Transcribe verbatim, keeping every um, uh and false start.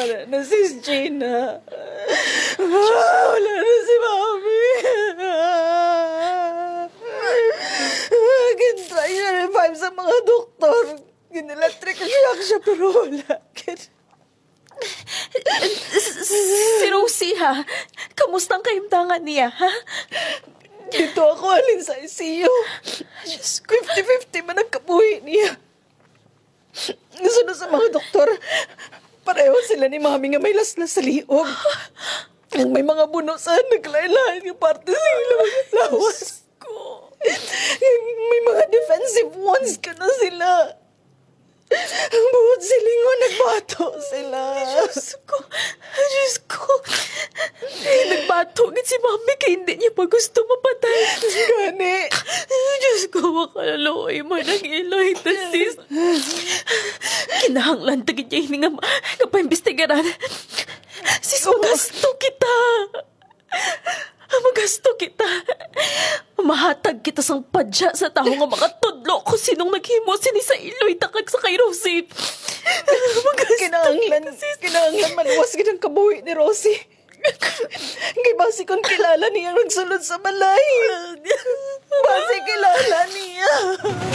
wala na si Gina. Ah, wala na si Mami. Gintry na revive sa mga doktor. Gin-electrical shock siya pero wala. Si Rosie, ha? Kamusta ang kaimtangan niya, ha? Dito ako alin sa I C U. fifty-fifty man ang kabuhi niya. Nasunod sa mga doktor, pareho sila ni Mami nga may laslas sa liog. Ang may mga buno sa naglain-lain yung parte sa ilong lawas ko. May mga defensive wounds ka na sila. Ang buhod silingon, nagbato sila. Diyos ko. Diyos ko. Nagbato gid si Mami kaya hindi niya pa gusto mapatay. Gani. Diyos ko, makalaloy mo ng iloy na sis. Kinahanglan tagid niya hindi nga, nga paimbestigaran. Sis, magasto kita. Magasto kita. Mahatag kita sang padya sa tao nga makatudlo kung sinong naghimo sini sa iloy takag sa kay Rosie. Kinahanglan, kinahanglan maluwas gid ang kabuhi ni Rosie. Kay basi kung kilala niya nagsulod sa balay. Basi kilala niya.